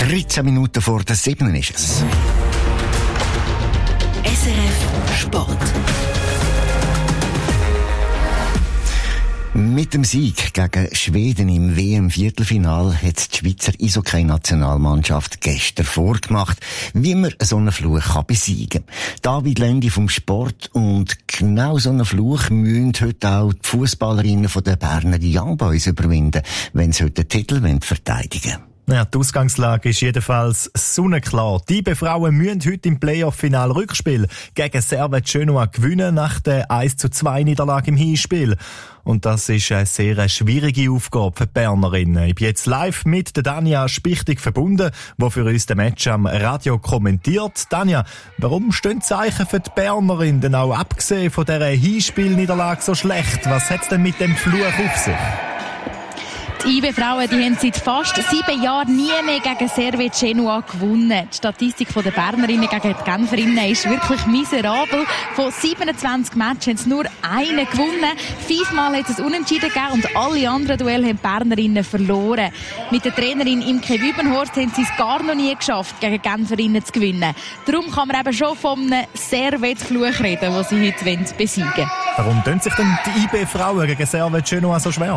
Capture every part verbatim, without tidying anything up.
dreizehn Minuten vor der sieben ist es. S R F Sport. Mit dem Sieg gegen Schweden im W M-Viertelfinal hat die Schweizer Eishockey-Nationalmannschaft gestern vorgemacht, wie man so einen Fluch kann besiegen kann. David Lendi vom Sport, und genau so einen Fluch müssen heute auch die Fußballerinnen von der Berner Young Boys überwinden, wenn sie heute den Titel verteidigen wollen. Ja, die Ausgangslage ist jedenfalls sonnenklar. Die I B Frauen müssen heute im Playoff-Final-Rückspiel gegen Servette Genua gewinnen nach der eins zu zwei Niederlage im Hinspiel. Und das ist eine sehr schwierige Aufgabe für die Bernerinnen. Ich bin jetzt live mit der Danja Spichtig verbunden, die für uns den Match am Radio kommentiert. Danja, warum stehen die Zeichen für die Bernerinnen denn auch abgesehen von dieser Hinspielniederlage so schlecht? Was hat es denn mit dem Fluch auf sich? Die I B Frauen, die haben seit fast sieben Jahren nie mehr gegen Servette Genua gewonnen. Die Statistik der Bernerinnen gegen die Genferinnen ist wirklich miserabel. Von siebenundzwanzig Matches haben sie nur einen gewonnen. Fünfmal hat es Unentschieden gegeben und alle anderen Duelle haben die Bernerinnen verloren. Mit der Trainerin Imke Wübenhorst haben sie es gar noch nie geschafft, gegen Genferinnen zu gewinnen. Darum kann man eben schon von einem Servette-Fluch reden, den sie heute besiegen wollen. Warum tun sich denn die I B Frauen gegen Servette Genua so schwer?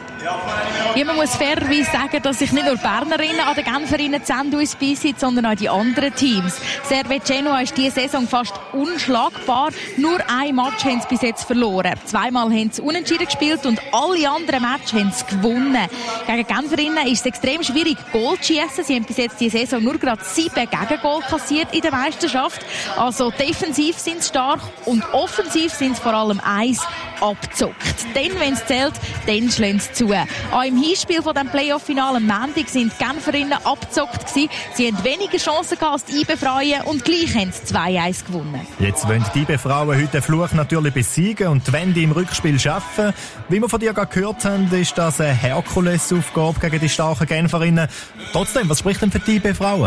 Ja, man muss fairerweise sagen, dass sich nicht nur Bernerinnen an den Genferinnen die Zähne ausbeissen, sondern auch die anderen Teams. Servette Genua ist diese Saison fast unschlagbar. Nur ein Match haben sie bis jetzt verloren. Zweimal haben sie unentschieden gespielt und alle anderen Matches haben sie gewonnen. Gegen Genferinnen ist es extrem schwierig, Goal zu schiessen. Sie haben bis jetzt diese Saison nur gerade sieben Gegengol kassiert in der Meisterschaft. Also defensiv sind sie stark und offensiv sind sie vor allem eins abgezockt. Dann, wenn es zählt, dann schlagen sie zu. Auch im Hinspiel von dem Playoff-Finale am Montag sind die Genferinnen abgezockt gewesen. Sie haben weniger Chancen gehabt als die I B Frauen und gleich haben sie zwei eins gewonnen. Jetzt wollen die I B Frauen heute den Fluch natürlich besiegen und die Wende im Rückspiel schaffen. Wie wir von dir gerade gehört haben, ist das eine Herkulesaufgabe gegen die starken Genferinnen. Trotzdem, was spricht denn für die I B Frauen?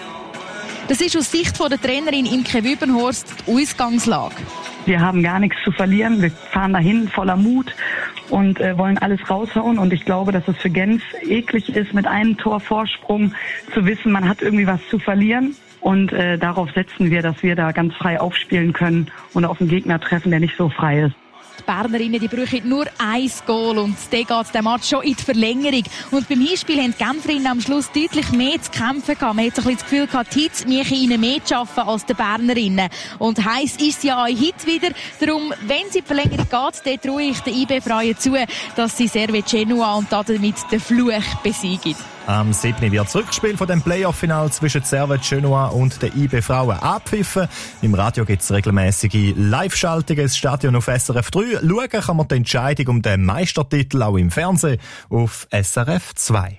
Das ist aus Sicht von der Trainerin Imke Wübenhorst die Ausgangslage. Wir haben gar nichts zu verlieren. Wir fahren dahin voller Mut und äh, wollen alles raushauen. Und ich glaube, dass es für Genf eklig ist, mit einem Tor Vorsprung zu wissen, man hat irgendwie was zu verlieren. Und äh, darauf setzen wir, dass wir da ganz frei aufspielen können und auf einen Gegner treffen, der nicht so frei ist. Die Bernerinnen, die brauchen nur ein Goal und dann geht der Match schon in die Verlängerung. Und beim Hinspiel haben die Genferinnen am Schluss deutlich mehr zu kämpfen gehabt. Man hat so ein bisschen das Gefühl gehabt, die Hits machen ihnen mehr zu arbeiten als die Bernerinnen. Und heiß ist ja auch Hit wieder. Darum, wenn sie in die Verlängerung geht, dann traue ich den I B Frauen zu, dass sie Servette Genua und damit den Fluch besiegen. Am siebten wird das Rückspiel von dem Playoff-Final zwischen Servette Genua und den I B Frauen abpfiffen. Im Radio gibt es regelmäßige Live-Schaltungen ins Stadion auf S R F drei. Schauen kann man die Entscheidung um den Meistertitel auch im Fernsehen auf S R F zwei.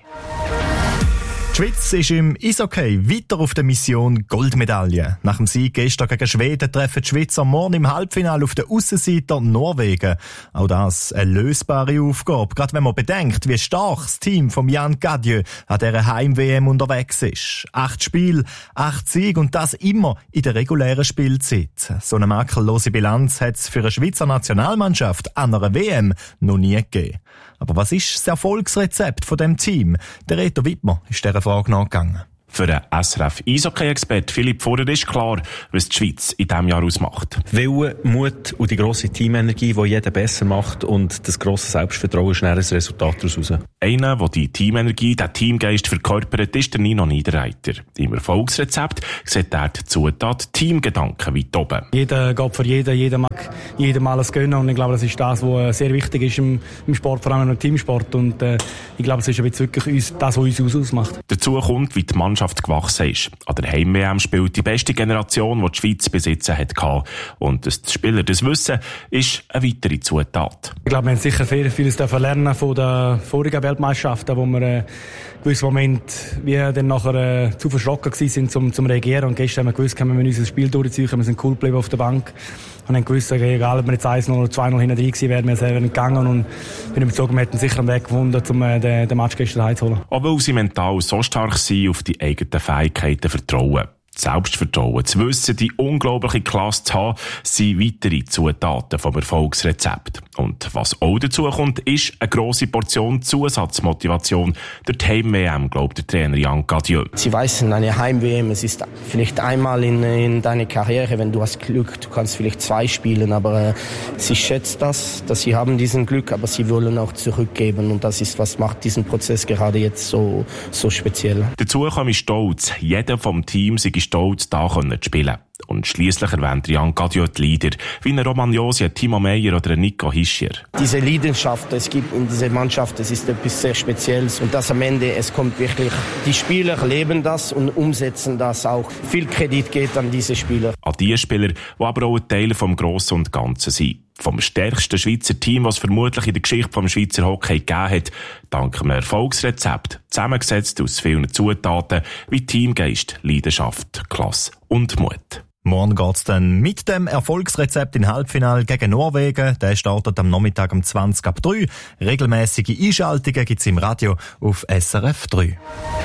Die Schweiz ist im Eishockey weiter auf der Mission Goldmedaille. Nach dem Sieg gestern gegen Schweden treffen die Schweizer morgen im Halbfinale auf der Aussenseiter Norwegen. Auch das eine lösbare Aufgabe, gerade wenn man bedenkt, wie stark das Team von Jan Gadieu an dieser Heim-W M unterwegs ist. Acht Spiele, acht Siege und das immer in der regulären Spielzeit. So eine makellose Bilanz hat es für eine Schweizer Nationalmannschaft an einer W M noch nie gegeben. Aber was ist das Erfolgsrezept von dem Team? Der Reto Wittmer ist dieser Frage nachgegangen. Für den S R F-Eishockey-Expert Philipp Vorer ist klar, was die Schweiz in diesem Jahr ausmacht. Wille, Mut und die grosse Teamenergie, die jeder besser macht, und das grosse Selbstvertrauen ist ein Resultat daraus. Einer, der die Teamenergie, den Teamgeist verkörpert, ist der Nino Niederreiter. Im Erfolgsrezept sieht er die Zutat Teamgedanken weit oben. Jeder geht für jeden, jeder mag jedem alles gönnen, und ich glaube, das ist das, was sehr wichtig ist im, im Sport, vor allem im Teamsport, und äh, ich glaube, es ist jetzt wirklich uns, das, was uns ausmacht. Dazu kommt, wie die Mannschaft gewachsen ist. An der Heim-W M spielt die beste Generation, die die Schweiz besitzen hat. Und dass die Spieler das wissen, ist eine weitere Zutat. Ich glaube, wir haben sicher viel, vieles lernen von den vorigen Weltmeisterschaften, wo wir äh, gewissen Moment wie dann nachher äh, zu verschrocken waren zum, zum Reagieren. Und gestern haben wir gewusst, wir müssen unser Spiel durchziehen, wir sind cool geblieben auf der Bank. Und haben gewusst, egal ob wir jetzt eins null oder zwei null hinten drin gewesen wären, wir sind gegangen und bin überzeugt, wir hätten sicher einen Weg gefunden, um äh, den, den Match gestern heimzuholen. Aber weil sie mental so stark sind, auf die eigenen Fähigkeiten vertrauen. Selbstvertrauen, zu wissen, die unglaubliche Klasse zu haben, sind weitere Zutaten vom Erfolgsrezept. Und was auch dazu kommt, ist eine grosse Portion Zusatzmotivation durch die Heim-W M, glaubt der Trainer Jan Cadieux. Sie wissen, eine Heim-W M, es ist vielleicht einmal in, in deiner Karriere, wenn du hast Glück, du kannst vielleicht zwei spielen, aber äh, sie schätzt das, dass sie haben diesen Glück, aber sie wollen auch zurückgeben und das ist, was macht diesen Prozess gerade jetzt so, so speziell. Dazu komme ich stolz. Jeder vom Team sei stolz, da zu spielen. Und schliesslich erwähnt Jan Cadieux die Leader, wie ein Roman Josi, Timo Meyer oder Nico Hischier. Diese Leidenschaft, es gibt in dieser Mannschaft, es ist etwas sehr Spezielles. Und das am Ende, es kommt wirklich, die Spieler leben das und umsetzen das auch. Viel Kredit geht an diese Spieler. An die Spieler, die aber auch ein Teil vom Grossen und Ganzen sind. Vom stärksten Schweizer Team, was es vermutlich in der Geschichte vom Schweizer Hockey gegeben hat, dank einem Erfolgsrezept, zusammengesetzt aus vielen Zutaten wie Teamgeist, Leidenschaft, Klasse und Mut. Morgen geht's dann mit dem Erfolgsrezept in Halbfinale gegen Norwegen. Der startet am Nachmittag um zwanzig ab drei. Regelmäßige Einschaltungen gibt's im Radio auf S R F drei.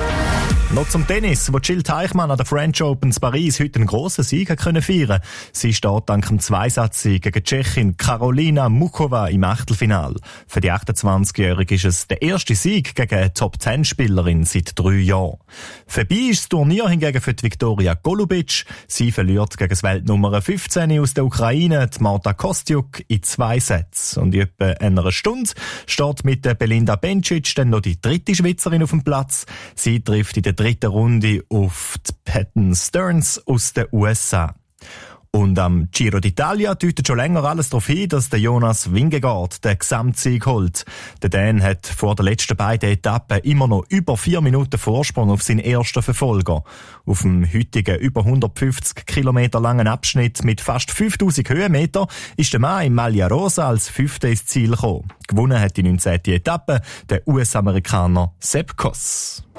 Noch zum Tennis, wo Jill Teichmann an der French Open in Paris heute einen grossen Sieg hat können feiern. Sie steht dank dem Zweisatz-Sieg gegen die Tschechin Karolina Mukova im Achtelfinale. Für die achtundzwanzigjährige ist es der erste Sieg gegen eine Top-Zehn-Spielerin seit drei Jahren. Vorbei ist das Turnier hingegen für die Viktoria Golubic. Sie verliert gegen das Weltnummer fünfzehn aus der Ukraine, die Marta Kostyuk, in zwei Sätzen. Und in etwa einer Stunde steht mit der Belinda Bencic dann noch die dritte Schweizerin auf dem Platz. Sie trifft in der dritten Runde auf die Patton Stearns aus den U S A. Und am Giro d'Italia deutet schon länger alles darauf hin, dass der Jonas Vingegaard den Gesamtsieg holt. Der Dan hat vor den letzten beiden Etappen immer noch über vier Minuten Vorsprung auf seinen ersten Verfolger. Auf dem heutigen über hundertfünfzig Kilometer langen Abschnitt mit fast fünftausend Höhenmeter ist der Mann im Maglia Rosa als Fünfter ins Ziel gekommen. Gewonnen hat die neunzehnte Etappe der U S-Amerikaner Sepp Kuss.